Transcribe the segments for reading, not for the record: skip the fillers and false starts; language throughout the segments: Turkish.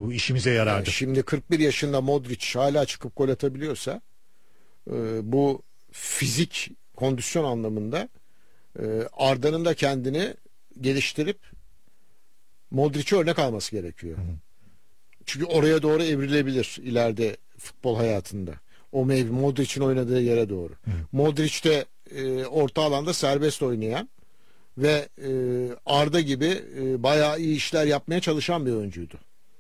Bu işimize yarardı. Şimdi 41 yaşında Modric hala çıkıp gol atabiliyorsa bu fizik kondisyon anlamında Arda'nın da kendini geliştirip Modric'e örnek alması gerekiyor. Çünkü oraya doğru evrilebilir ileride futbol hayatında. O Modric'in oynadığı yere doğru. Modric de orta alanda serbest oynayan ve Arda gibi bayağı iyi işler yapmaya çalışan bir oyuncuydu.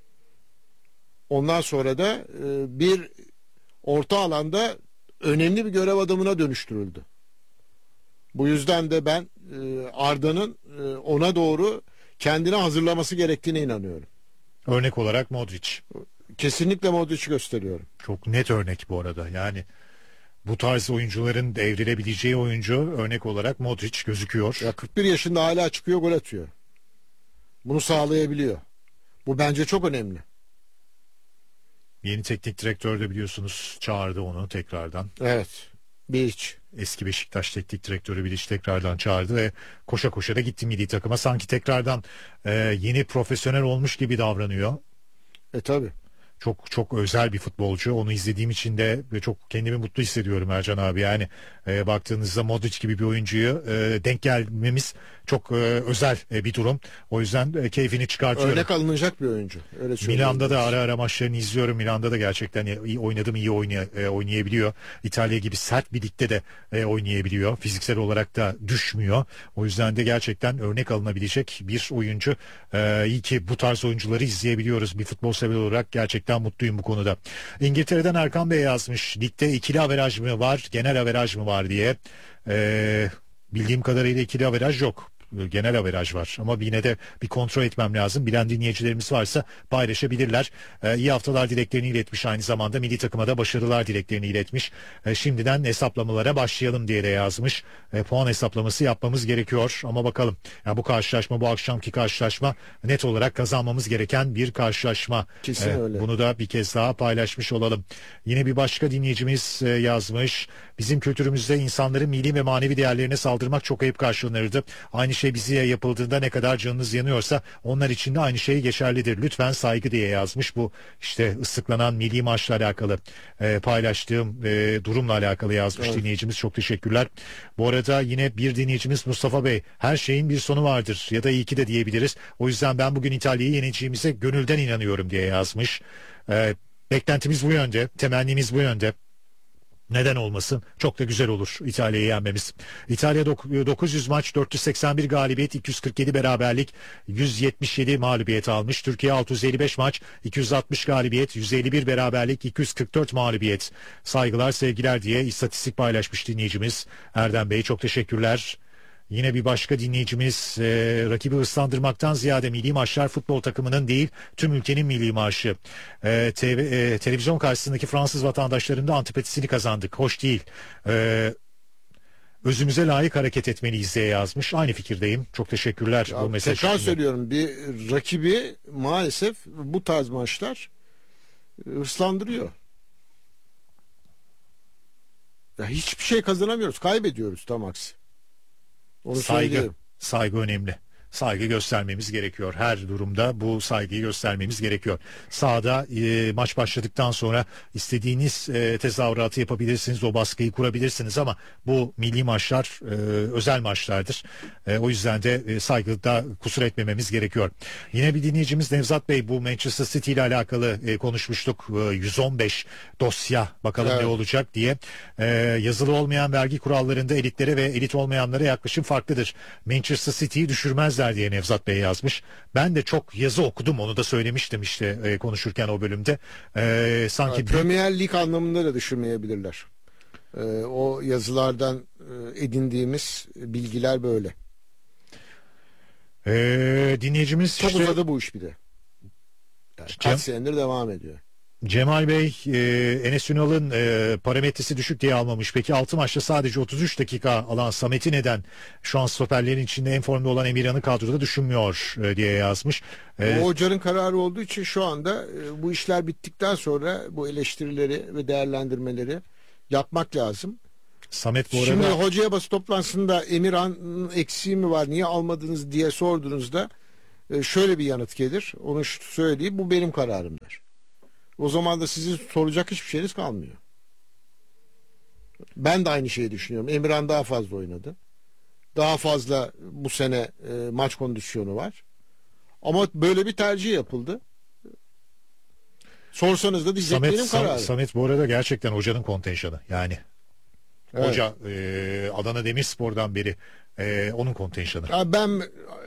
Ondan sonra da bir orta alanda önemli bir görev adamına dönüştürüldü. Bu yüzden de ben Arda'nın ona doğru kendini hazırlaması gerektiğine inanıyorum. Örnek olarak Modric. Kesinlikle Modric'i gösteriyorum. Çok net örnek bu arada. Yani bu tarz oyuncuların devrilebileceği oyuncu örnek olarak Modric gözüküyor. Ya 41 yaşında hala çıkıyor, gol atıyor. Bunu sağlayabiliyor. Bu bence çok önemli. Yeni teknik direktör de biliyorsunuz çağırdı onu tekrardan. Evet. Bilic. Eski Beşiktaş teknik direktörü Bilic tekrardan çağırdı ve koşa koşa da gitti milli takıma. Sanki tekrardan yeni profesyonel olmuş gibi davranıyor. Tabii. Çok çok özel bir futbolcu. Onu izlediğim için de çok kendimi mutlu hissediyorum Ercan abi. Yani baktığınızda Modric gibi bir oyuncuyu denk gelmemiz çok özel bir durum. O yüzden keyfini çıkartıyorum. Örnek alınacak bir oyuncu. Öyle Milan'da da ara ara maçlarını izliyorum. Milan'da da gerçekten iyi oynadım, iyi oynayabiliyor. İtalya gibi sert bir ligde de oynayabiliyor. Fiziksel olarak da düşmüyor. O yüzden de gerçekten örnek alınabilecek bir oyuncu. İyi ki bu tarz oyuncuları izleyebiliyoruz. Bir futbol sever olarak gerçekten mutluyum bu konuda. İngiltere'den Erkan Bey yazmış. Ligde ikili averaj mı var, genel averaj mı var diye. Bildiğim kadarıyla ikili averaj yok. Genel averaj var ama yine de bir kontrol etmem lazım. Bilen dinleyicilerimiz varsa paylaşabilirler. İyi haftalar dileklerini iletmiş, aynı zamanda milli takıma da başarılar dileklerini iletmiş. Şimdiden hesaplamalara başlayalım diye de yazmış. Puan hesaplaması yapmamız gerekiyor ama bakalım. Yani bu karşılaşma, bu akşamki karşılaşma net olarak kazanmamız gereken bir karşılaşma. Kesin öyle. Bunu da bir kez daha paylaşmış olalım. Yine bir başka dinleyicimiz yazmış. Bizim kültürümüzde insanların milli ve manevi değerlerine saldırmak çok ayıp karşılanırdı. Aynı şey bize yapıldığında ne kadar canınız yanıyorsa onlar için de aynı şey geçerlidir. Lütfen saygı diye yazmış. Bu işte ıslıklanan milli marşla alakalı paylaştığım durumla alakalı yazmış dinleyicimiz. Çok teşekkürler. Bu arada yine bir dinleyicimiz Mustafa Bey, her şeyin bir sonu vardır ya da iyi ki de diyebiliriz. O yüzden ben bugün İtalya'yı yeneceğimize gönülden inanıyorum diye yazmış. Beklentimiz bu yönde, temennimiz bu yönde. Neden olmasın? Çok da güzel olur İtalya'yı yenmemiz. İtalya 900 maç, 481 galibiyet, 247 beraberlik, 177 mağlubiyet almış. Türkiye 655 maç, 260 galibiyet, 151 beraberlik, 244 mağlubiyet. Saygılar, sevgiler diye istatistik paylaşmış dinleyicimiz Erdem Bey. Çok teşekkürler. Yine bir başka dinleyicimiz rakibi ıslandırmaktan ziyade milli maçlar futbol takımının değil tüm ülkenin milli marşı. Televizyon karşısındaki Fransız vatandaşların da antipatisini kazandık. Hoş değil. Özümüze layık hareket etmeliyiz diye yazmış. Aynı fikirdeyim. Çok teşekkürler bu mesaj için. Tekrar söylüyorum, bir rakibi maalesef bu tarz maçlar hırslandırıyor. Ya hiçbir şey kazanamıyoruz. Kaybediyoruz tam aksi. Onu söyleyeyim. Saygı önemli. Saygı göstermemiz gerekiyor. Her durumda bu saygıyı göstermemiz gerekiyor. Sahada maç başladıktan sonra istediğiniz tezahüratı yapabilirsiniz, o baskıyı kurabilirsiniz ama bu milli maçlar özel maçlardır. O yüzden de saygıda kusur etmememiz gerekiyor. Yine bir dinleyicimiz Nevzat Bey, bu Manchester City ile alakalı konuşmuştuk. 115 dosya, bakalım ne olacak diye. Yazılı olmayan vergi kurallarında elitlere ve elit olmayanlara yaklaşım farklıdır. Manchester City'yi düşürmez diye Nevzat Bey yazmış. Ben de çok yazı okudum, onu da söylemiştim işte konuşurken o bölümde. Sanki Premier Lig anlamında da düşürmeyebilirler. O yazılardan edindiğimiz bilgiler böyle. Dinleyicimiz çok işte, uzadı bu iş bir de. Yani kaç senedir devam ediyor. Cemal Bey, Enes Ünal'ın parametresi düşük diye almamış. Peki 6 maçta sadece 33 dakika alan Samet'i neden şu an stoperlerin içinde en formda olan Emirhan'ı kadroda düşünmüyor diye yazmış. O hocanın kararı olduğu için şu anda bu işler bittikten sonra bu eleştirileri ve değerlendirmeleri yapmak lazım. Samet bu arada... Şimdi hocaya basın toplantısında Emirhan'ın eksiği mi var, niye almadınız diye sorduğunuzda şöyle bir yanıt gelir. Onu söyleyeyim, bu benim kararım der. O zaman da sizin soracak hiçbir şeyiniz kalmıyor. Ben de aynı şeyi düşünüyorum. Emirhan daha fazla oynadı. Daha fazla bu sene maç kondisyonu var. Ama böyle bir tercih yapıldı. Sorsanız da diyecek benim kararım. Samet bu arada gerçekten hocanın kontenjanı. Yani Evet. hoca Adana Demirspor'dan beri onun kontenjanı. Ya ben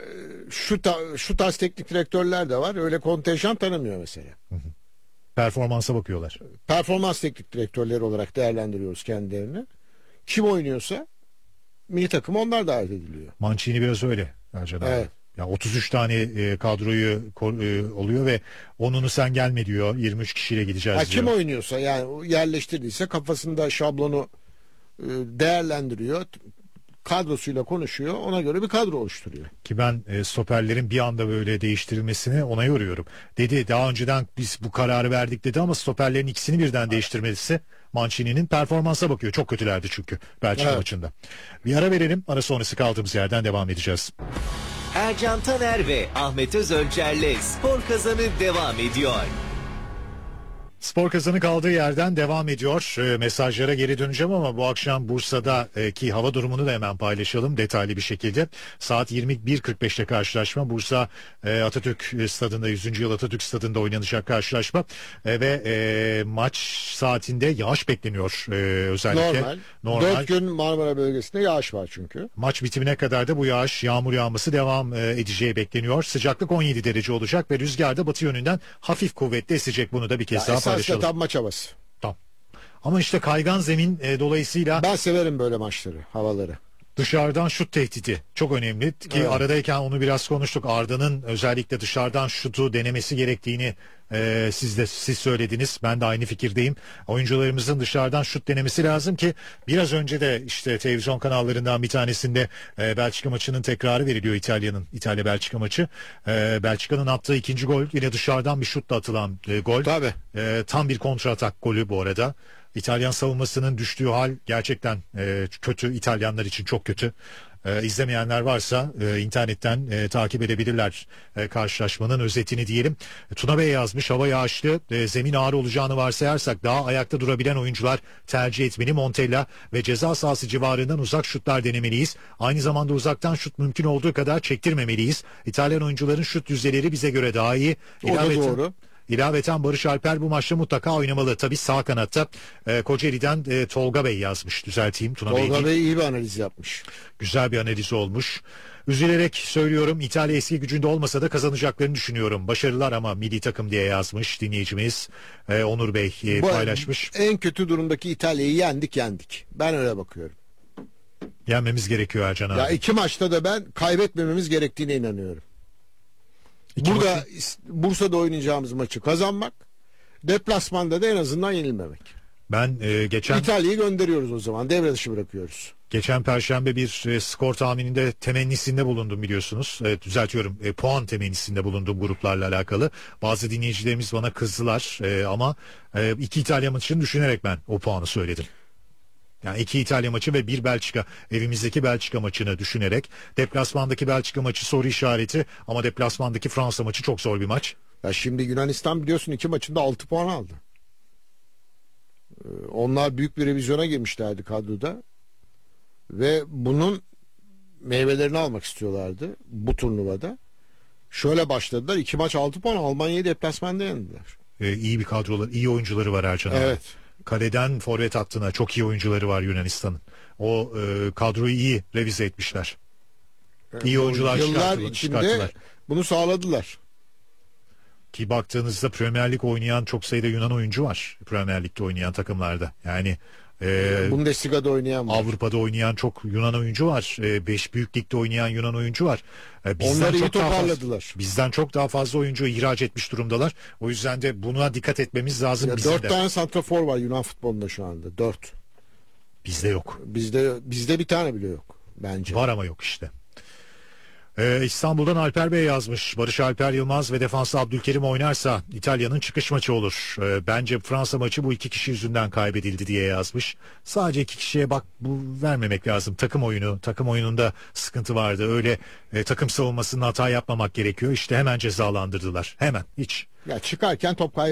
şu tarz teknik direktörler de var. Öyle kontenjan tanımıyor mesela. Performansa bakıyorlar. Performans teknik direktörleri olarak değerlendiriyoruz kendilerini. Kim oynuyorsa milli takım onlar davet ediliyor. Mancini biraz öyle Ercan abi. Evet. Ya 33 tane kadroyu oluyor ve onunu sen gelme diyor. 23 kişiyle gideceğiz Ha, diyor. kim oynuyorsa yani yerleştirdiyse kafasında şablonu değerlendiriyor. Kadrosuyla konuşuyor. Ona göre bir kadro oluşturuyor. Ki ben stoperlerin bir anda böyle değiştirilmesini ona yoruyorum. Dedi daha önceden biz bu kararı verdik dedi ama stoperlerin ikisini birden değiştirmesi Mancini'nin performansa bakıyor. Çok kötülerdi çünkü Belçika Evet. maçında. Bir ara verelim. Ara sonrası kaldığımız yerden devam edeceğiz. Ercan Taner ve Ahmet Özölçer'le Spor Kazanı devam ediyor. Spor Kazanı kaldığı yerden devam ediyor. Mesajlara geri döneceğim ama bu akşam Bursa'da ki hava durumunu da hemen paylaşalım detaylı bir şekilde. Saat 21.45'te karşılaşma. Bursa Atatürk Stadında 100. yıl Atatürk Stadında oynanacak karşılaşma. Ve maç saatinde yağış bekleniyor özellikle. Normal. 4 gün Marmara bölgesinde yağış var çünkü. Maç bitimine kadar da bu yağmur yağması devam edeceği bekleniyor. Sıcaklık 17 derece olacak ve rüzgar da batı yönünden hafif kuvvetli esecek. Bunu da bir kez daha Esasında paylaşalım. tam maç havası. Tamam. Ama işte kaygan zemin dolayısıyla Ben severim böyle maçları, havaları. dışarıdan şut tehdidi çok önemli ki Evet. aradayken onu biraz konuştuk. Arda'nın özellikle dışarıdan şutu denemesi gerektiğini siz söylediniz. Ben de aynı fikirdeyim. Oyuncularımızın dışarıdan şut denemesi lazım ki biraz önce de işte televizyon kanallarından bir tanesinde Belçika maçının tekrarı veriliyor İtalya Belçika maçı. Belçika'nın attığı ikinci gol yine dışarıdan bir şutla atılan gol. Tabii. Tam bir kontra atak golü bu arada. İtalyan savunmasının düştüğü hal gerçekten kötü. İtalyanlar için çok kötü. İzlemeyenler varsa internetten takip edebilirler karşılaşmanın özetini diyelim. Tuna Bey yazmış hava yağışlı zemin ağır olacağını varsayarsak daha ayakta durabilen oyuncular tercih etmeli. Montella ve ceza sahası civarından uzak şutlar denemeliyiz. Aynı zamanda uzaktan şut mümkün olduğu kadar çektirmemeliyiz. İtalyan oyuncuların şut yüzdeleri bize göre daha iyi. O da doğru. İlaveten Barış Alper bu maçta mutlaka oynamalı. Tabii sağ kanatta Kocaeli'den Tolga Bey yazmış. Düzelteyim. Tuna Bey Tolga değil. Bey iyi bir analiz yapmış. Güzel bir analiz olmuş. Üzülerek söylüyorum İtalya eski gücünde olmasa da kazanacaklarını düşünüyorum. Başarılar ama milli takım diye yazmış dinleyicimiz. Onur Bey paylaşmış. En kötü durumdaki İtalya'yı yendik. Ben öyle bakıyorum. Yenmemiz gerekiyor Ercan abi. Ya 2 maçta da ben kaybetmememiz gerektiğine inanıyorum. Burada Bursa'da oynayacağımız maçı kazanmak, deplasmanda da en azından yenilmemek. Ben geçen İtalya'yı gönderiyoruz o zaman. Devre dışı bırakıyoruz. Geçen Perşembe bir skor tahmininde temennisinde bulundum biliyorsunuz. Düzeltiyorum puan temennisinde bulundum gruplarla alakalı. Bazı dinleyicilerimiz bana kızdılar ama 2 İtalya maçını düşünerek ben o puanı söyledim. Yani 2 İtalya maçı ve 1 Belçika evimizdeki Belçika maçını düşünerek deplasmandaki Belçika maçı soru işareti ama deplasmandaki Fransa maçı çok zor bir maç. Ya şimdi Yunanistan biliyorsun 2 maçında 6 puan aldı. Onlar büyük bir revizyona girmişlerdi kadroda. Ve bunun meyvelerini almak istiyorlardı bu turnuvada. Şöyle başladılar. 2 maç 6 puan, Almanya'yı deplasmanda yendiler. İyi bir kadroları, iyi oyuncuları var Ercan abi. Evet. Kaleden forvet hattına çok iyi oyuncuları var Yunanistan'ın. O kadroyu iyi revize etmişler. İyi oyuncular Yıllar içinde çıkarttılar. bunu sağladılar. Ki baktığınızda Premier Lig oynayan çok sayıda Yunan oyuncu var. Premier Lig'de oynayan takımlarda. Yani Bundesliga'da oynayan var. Avrupa'da oynayan çok Yunan oyuncu var. 5 büyük ligde oynayan Yunan oyuncu var. Onları iyi çok daha toparladılar. bizden çok daha fazla oyuncu ihraç etmiş durumdalar. O yüzden de buna dikkat etmemiz lazım Ya bizim 4 de. tane santrafor var Yunan futbolunda şu anda. 4. Bizde yok. Bizde bir tane bile yok bence. Var ama yok işte. İstanbul'dan Alper Bey yazmış. Barış Alper Yılmaz ve defansı Abdülkerim oynarsa İtalya'nın çıkış maçı olur. Bence Fransa maçı bu iki kişi yüzünden kaybedildi diye yazmış. Sadece iki kişiye bu vermemek lazım. Takım oyununda sıkıntı vardı. Öyle takım savunmasında hata yapmamak gerekiyor. İşte hemen cezalandırdılar. Hemen hiç. Ya çıkarken top